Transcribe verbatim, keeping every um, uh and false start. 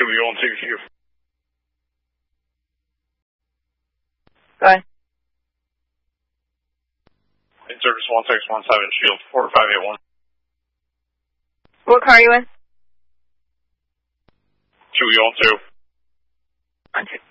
you on two Q. Go ahead. In service one six one seven, Shield four five eight one. What car are you in? Two, you on two. On two.